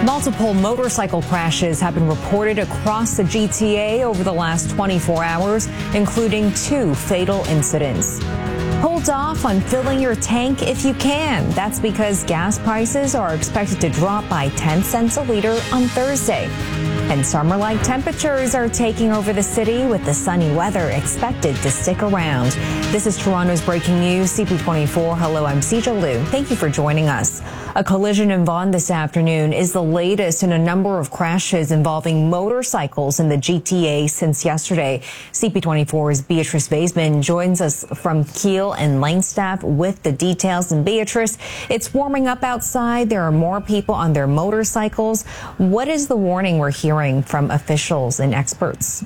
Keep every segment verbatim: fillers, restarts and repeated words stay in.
Multiple motorcycle crashes have been reported across the G T A over the last twenty-four hours, including two fatal incidents. Hold off on filling your tank if you can. That's because gas prices are expected to drop by ten cents a liter on Thursday. And summer-like temperatures are taking over the city with the sunny weather expected to stick around. This is Toronto's breaking news, C P twenty-four. Hello, I'm Sija Liu. Thank you for joining us. A collision in Vaughan this afternoon is the latest in a number of crashes involving motorcycles in the G T A since yesterday. C P twenty-four's Beatrice Vaisman joins us from Keele and Langstaff with the details. And Beatrice, it's warming up outside. There are more people on their motorcycles. What is the warning we're hearing from officials and experts?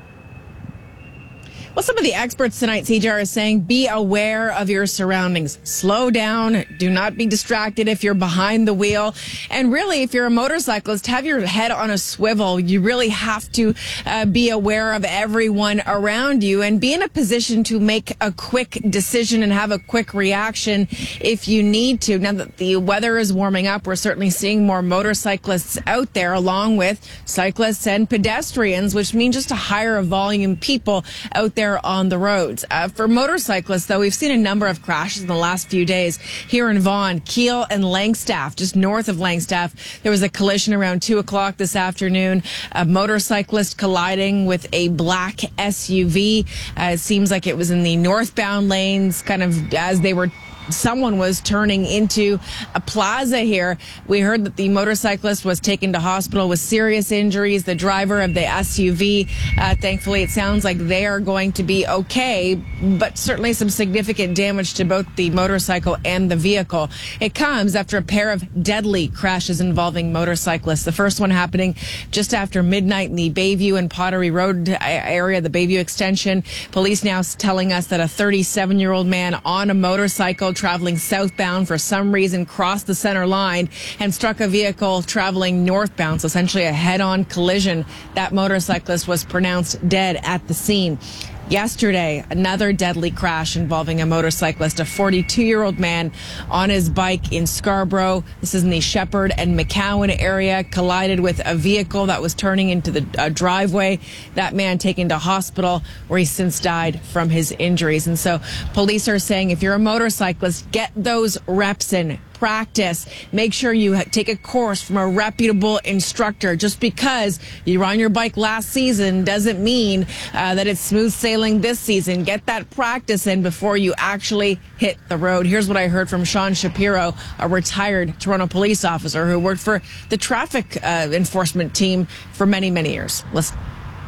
Well, some of the experts tonight, C J, are saying be aware of your surroundings. Slow down. Do not be distracted if you're behind the wheel. And really, if you're a motorcyclist, have your head on a swivel. You really have to uh, be aware of everyone around you and be in a position to make a quick decision and have a quick reaction if you need to. Now that the weather is warming up, we're certainly seeing more motorcyclists out there, along with cyclists and pedestrians, which means just a higher volume people out there on the roads. Uh, for motorcyclists, though, we've seen a number of crashes in the last few days here in Vaughan, Keele and Langstaff, just north of Langstaff. There was a collision around two o'clock this afternoon. A motorcyclist colliding with a black S U V. Uh, it seems like it was in the northbound lanes, kind of as they were someone was turning into a plaza here. We heard that the motorcyclist was taken to hospital with serious injuries. The driver of the S U V, uh, thankfully, it sounds like they are going to be okay, but certainly some significant damage to both the motorcycle and the vehicle. It comes after a pair of deadly crashes involving motorcyclists. The first one happening just after midnight in the Bayview and Pottery Road area, the Bayview extension. Police now telling us that a thirty-seven-year-old man on a motorcycle traveling southbound for some reason crossed the center line and struck a vehicle traveling northbound, so essentially a head-on collision. That motorcyclist was pronounced dead at the scene. Yesterday, another deadly crash involving a motorcyclist, a forty-two-year-old man on his bike in Scarborough. This is in the Shepherd and McCowan area, collided with a vehicle that was turning into the uh, driveway. That man taken to hospital where he since died from his injuries. And so police are saying if you're a motorcyclist, get those reps in. Practice. Make sure you take a course from a reputable instructor. Just because you were on your bike last season doesn't mean uh, that it's smooth sailing this season. Get that practice in before you actually hit the road. Here's what I heard from Sean Shapiro, a retired Toronto police officer who worked for the traffic uh, enforcement team for many, many years. Listen.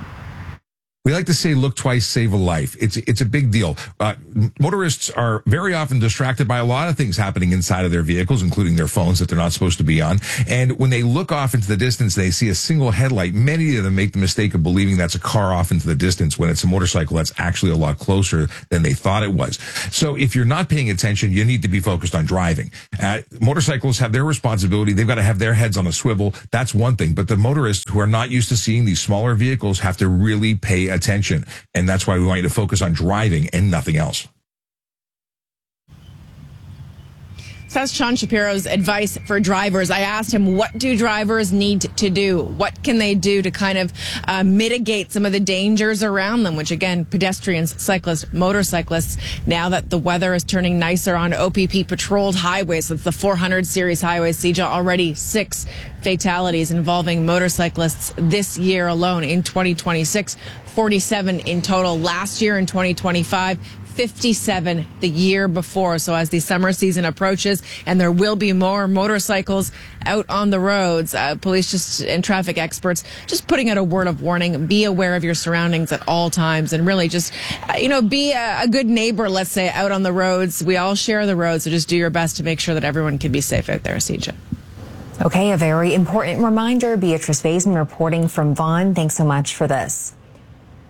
We like to say, look twice, save a life. It's it's a big deal. Uh, motorists are very often distracted by a lot of things happening inside of their vehicles, including their phones that they're not supposed to be on. And when they look off into the distance, they see a single headlight. Many of them make the mistake of believing that's a car off into the distance when it's a motorcycle that's actually a lot closer than they thought it was. So if you're not paying attention, you need to be focused on driving. Uh, motorcyclists have their responsibility. They've got to have their heads on a swivel. That's one thing. But the motorists who are not used to seeing these smaller vehicles have to really pay attention. And that's why we want you to focus on driving and nothing else. So that's Sean Shapiro's advice for drivers. I asked him, what do drivers need to do? What can they do to kind of uh, mitigate some of the dangers around them? Which, again, pedestrians, cyclists, motorcyclists, now that the weather is turning nicer on O P P patrolled highways, that's the four hundred series highways, C J, already six fatalities involving motorcyclists this year alone in twenty twenty-six, forty-seven in total last year in twenty twenty-five. fifty-seven the year before. So as the summer season approaches and there will be more motorcycles out on the roads, uh, police just and traffic experts just putting out a word of warning. Be aware of your surroundings at all times and really just, uh, you know, be a, a good neighbor, let's say, out on the roads. We all share the roads, so just do your best to make sure that everyone can be safe out there, C J. Okay, a very important reminder. Beatrice Vaisman reporting from Vaughan. Thanks so much for this.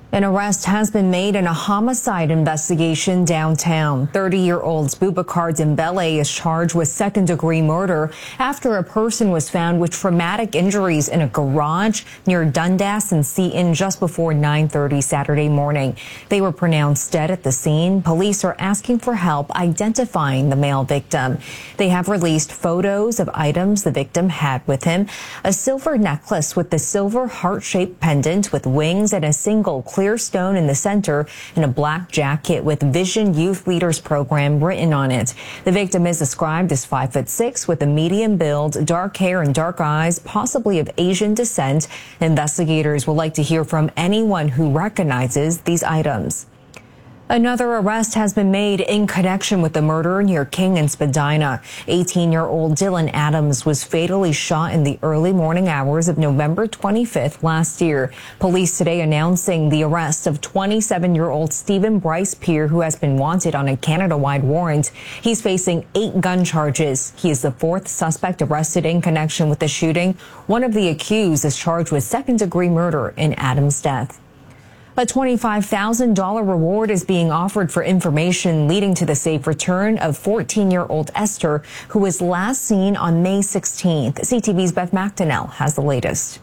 An arrest has been made in a homicide investigation downtown. thirty-year-old Boubacar Dembele is charged with second-degree murder after a person was found with traumatic injuries in a garage near Dundas and Seton just before nine thirty Saturday morning. They were pronounced dead at the scene. Police are asking for help identifying the male victim. They have released photos of items the victim had with him: a silver necklace with the silver heart-shaped pendant with wings and a single clear stone in the center, and a black jacket with Vision Youth Leaders Program written on it. The victim is described as five foot six with a medium build, dark hair and dark eyes, possibly of Asian descent. Investigators would like to hear from anyone who recognizes these items. Another arrest has been made in connection with the murder near King and Spadina. eighteen-year-old Dylan Adams was fatally shot in the early morning hours of November twenty-fifth last year. Police today announcing the arrest of twenty-seven-year-old Stephen Bryce Peer, who has been wanted on a Canada-wide warrant. He's facing eight gun charges. He is the fourth suspect arrested in connection with the shooting. One of the accused is charged with second-degree murder in Adams' death. A twenty-five thousand dollars reward is being offered for information leading to the safe return of fourteen-year-old Esther, who was last seen on May sixteenth. C T V's Beth McDonnell has the latest.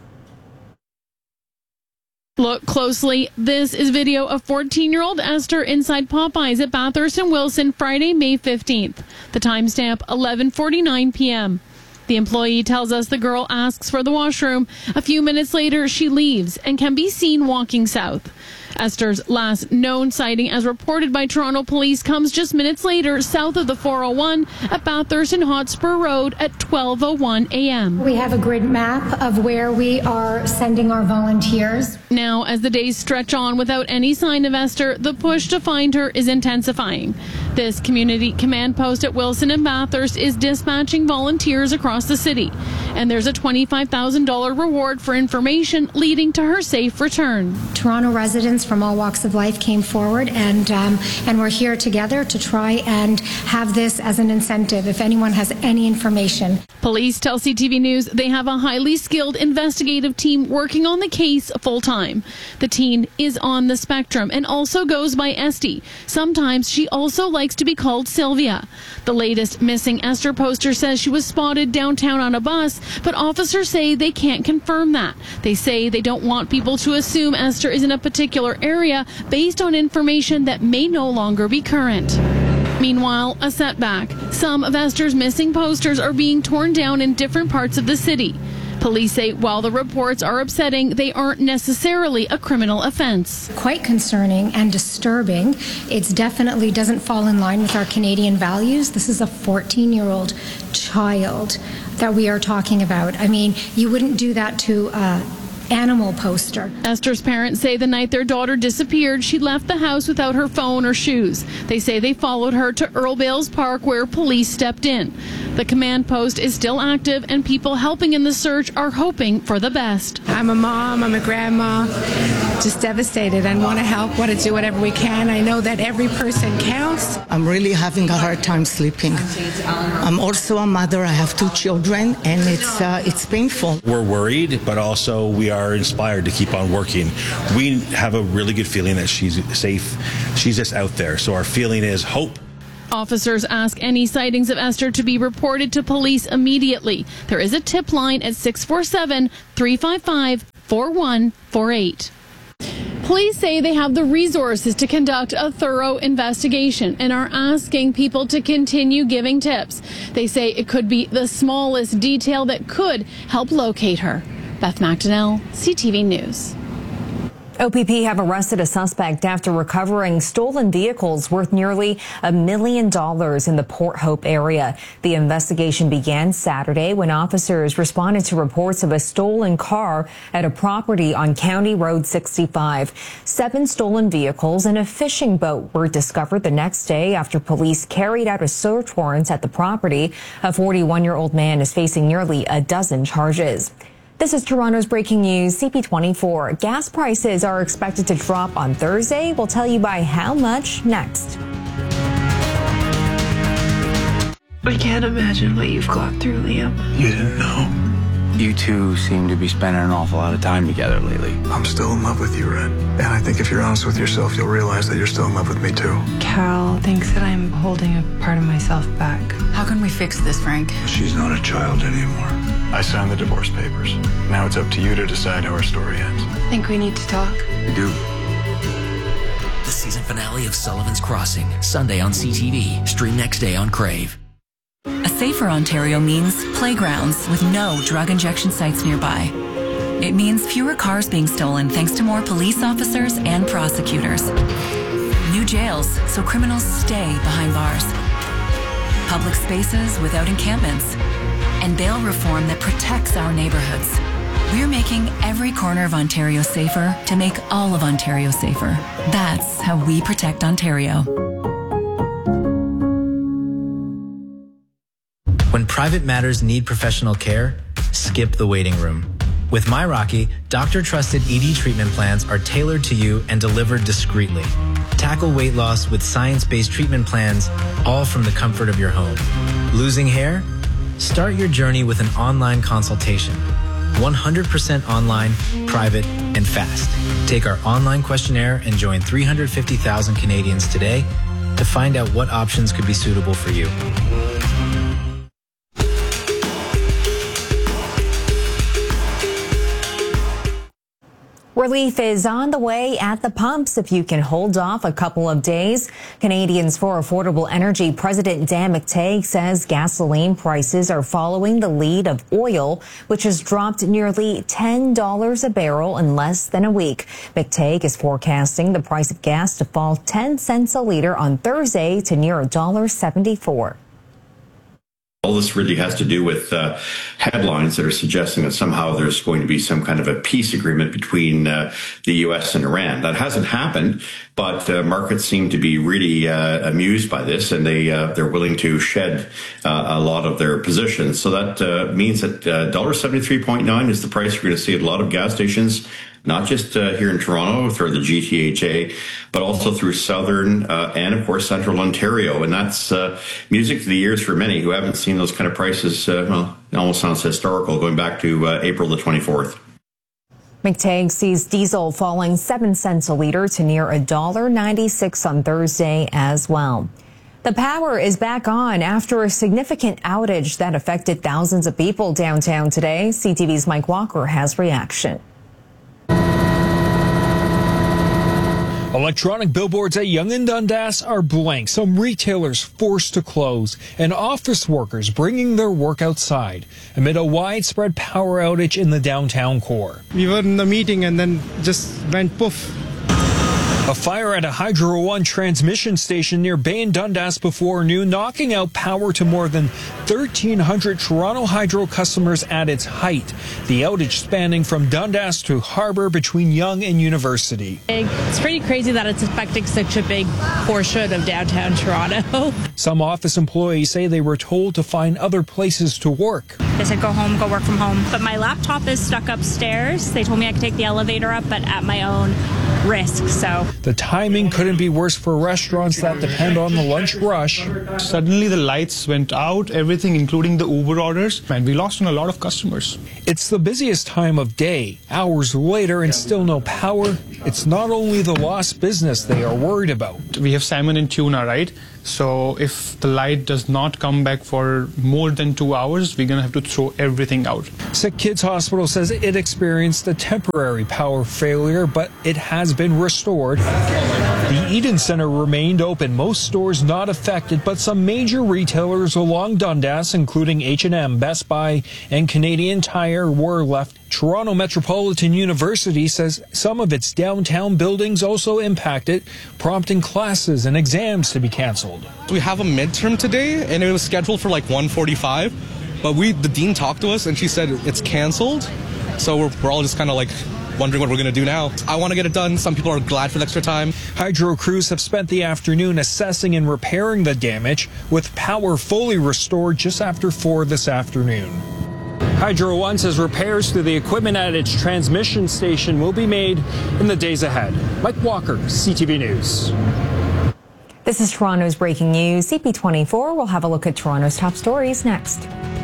Look closely. This is video of fourteen-year-old Esther inside Popeyes at Bathurst and Wilson Friday, May fifteenth. The timestamp, eleven forty-nine p.m. The employee tells us the girl asks for the washroom. A few minutes later, she leaves and can be seen walking south. Esther's last known sighting, as reported by Toronto police, comes just minutes later south of the four oh one at Bathurst and Hotspur Road at twelve oh one a.m. We have a grid map of where we are sending our volunteers. Now, as the days stretch on without any sign of Esther, the push to find her is intensifying. This community command post at Wilson and Bathurst is dispatching volunteers across the city, and there's a twenty-five thousand dollars reward for information leading to her safe return. Toronto residents from all walks of life came forward, and um, and we're here together to try and have this as an incentive if anyone has any information. Police tell C T V News they have a highly skilled investigative team working on the case full time. The teen is on the spectrum and also goes by Esty. Sometimes she also likes to be called Sylvia. The latest missing Esther poster says she was spotted downtown on a bus, but officers say they can't confirm that. They say they don't want people to assume Esther is in a particular area based on information that may no longer be current. Meanwhile, a setback. Some of Esther's missing posters are being torn down in different parts of the city. Police say while the reports are upsetting, they aren't necessarily a criminal offense. Quite concerning and disturbing. It definitely doesn't fall in line with our Canadian values. This is a fourteen-year-old child that we are talking about. I mean, you wouldn't do that to a animal poster. Esther's parents say the night their daughter disappeared, she left the house without her phone or shoes. They say they followed her to Earl Bales Park, where police stepped in. The command post is still active, and people helping in the search are hoping for the best. I'm a mom, I'm a grandma, just devastated, and want to help, want to do whatever we can. I know that every person counts. I'm really having a hard time sleeping. I'm also a mother. I have two children, and it's uh, it's painful. We're worried, but also we are inspired to keep on working. We have a really good feeling that she's safe. She's just out there. So our feeling is hope. Officers ask any sightings of Esther to be reported to police immediately. There is a tip line at six four seven, three five five, four one four eight. Police say they have the resources to conduct a thorough investigation and are asking people to continue giving tips. They say it could be the smallest detail that could help locate her. Beth McDonnell, C T V News. O P P have arrested a suspect after recovering stolen vehicles worth nearly a million dollars in the Port Hope area. The investigation began Saturday when officers responded to reports of a stolen car at a property on County Road sixty-five. Seven stolen vehicles and a fishing boat were discovered the next day after police carried out a search warrant at the property. A forty-one-year-old man is facing nearly a dozen charges. This is Toronto's breaking news, C P twenty-four. Gas prices are expected to drop on Thursday. We'll tell you by how much next. I can't imagine what you've gone through, Liam. You didn't know. You two seem to be spending an awful lot of time together lately. I'm still in love with you, Red. And I think if you're honest with yourself, you'll realize that you're still in love with me, too. Carol thinks that I'm holding a part of myself back. How can we fix this, Frank? She's not a child anymore. I signed the divorce papers. Now it's up to you to decide how our story ends. I think we need to talk. We do. The season finale of Sullivan's Crossing, Sunday on C T V. Stream next day on Crave. A safer Ontario means playgrounds with no drug injection sites nearby. It means fewer cars being stolen thanks to more police officers and prosecutors. New jails so criminals stay behind bars. Public spaces without encampments. And bail reform that protects our neighborhoods. We're making every corner of Ontario safer to make all of Ontario safer. That's how we protect Ontario. When private matters need professional care, skip the waiting room. With MyRocky, doctor-trusted E D treatment plans are tailored to you and delivered discreetly. Tackle weight loss with science-based treatment plans, all from the comfort of your home. Losing hair? Start your journey with an online consultation. one hundred percent online, private, and fast. Take our online questionnaire and join three hundred fifty thousand Canadians today to find out what options could be suitable for you. Relief is on the way at the pumps if you can hold off a couple of days. Canadians for Affordable Energy President Dan McTeague says gasoline prices are following the lead of oil, which has dropped nearly ten dollars a barrel in less than a week. McTeague is forecasting the price of gas to fall ten cents a liter on Thursday to near one dollar and seventy-four cents. All this really has to do with uh, headlines that are suggesting that somehow there's going to be some kind of a peace agreement between uh, the U S and Iran. That hasn't happened, but uh, markets seem to be really uh, amused by this, and they uh, they're willing to shed uh, a lot of their positions. So that uh, means that uh, one dollar and seventy-three cents point nine is the price you're going to see at a lot of gas stations. Not just uh, here in Toronto through the G T H A, but also through southern uh, and, of course, central Ontario. And that's uh, music to the ears for many who haven't seen those kind of prices. Uh, well, it almost sounds historical, going back to uh, April the twenty-fourth. McTeague sees diesel falling seven cents a liter to near one dollar and ninety-six cents on Thursday as well. The power is back on after a significant outage that affected thousands of people downtown today. C T V's Mike Walker has reaction. Electronic billboards at Yonge and Dundas are blank, some retailers forced to close, and office workers bringing their work outside amid a widespread power outage in the downtown core. We were in the meeting and then just went poof. A fire at a Hydro One transmission station near Bay and Dundas before noon, knocking out power to more than thirteen hundred Toronto Hydro customers at its height. The outage spanning from Dundas to Harbour between Yonge and University. It's pretty crazy that it's affecting such a big portion of downtown Toronto. Some office employees say they were told to find other places to work. They said go home, go work from home. But my laptop is stuck upstairs. They told me I could take the elevator up, but at my own risk, so. The timing couldn't be worse for restaurants that depend on the lunch rush. Suddenly the lights went out, everything including the Uber orders, and we lost on a lot of customers. It's the busiest time of day. Hours later and still no power. It's not only the lost business they are worried about. We have salmon and tuna, right? So if the light does not come back for more than two hours, we're going to have to throw everything out. Sick Kids Hospital says it experienced a temporary power failure, but it has been restored. The Eden Centre remained open, most stores not affected, but some major retailers along Dundas, including H and M, Best Buy, and Canadian Tire, were left. Toronto Metropolitan University says some of its downtown buildings also impacted, prompting classes and exams to be cancelled. We have a midterm today, and it was scheduled for like one forty-five, but we the dean talked to us, and she said it's cancelled, so we're, we're all just kind of like wondering what we're going to do now. I want to get it done. Some people are glad for the extra time. Hydro crews have spent the afternoon assessing and repairing the damage, with power fully restored just after four this afternoon. Hydro One says repairs to the equipment at its transmission station will be made in the days ahead. Mike Walker, C T V News. This is Toronto's breaking news. C P twenty-four will have a look at Toronto's top stories next.